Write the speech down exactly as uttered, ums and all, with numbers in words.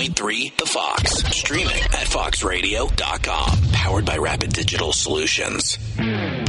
point three The Fox. Streaming at fox radio dot com. Powered by Rapid Digital Solutions.